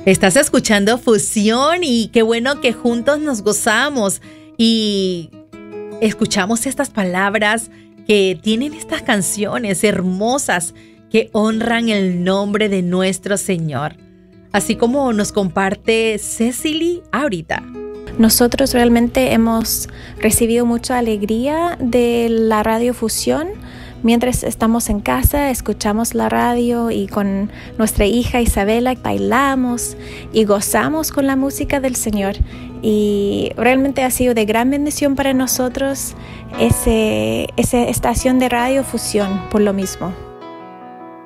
Estás escuchando Fusión y qué bueno que juntos nos gozamos y escuchamos estas palabras que tienen estas canciones hermosas que honran el nombre de nuestro Señor. Así como nos comparte Cecily ahorita. Nosotros realmente hemos recibido mucha alegría de la Radio Fusión. Mientras estamos en casa, escuchamos la radio y con nuestra hija Isabela bailamos y gozamos con la música del Señor. Y realmente ha sido de gran bendición para nosotros esa estación de Radio Fusión por lo mismo.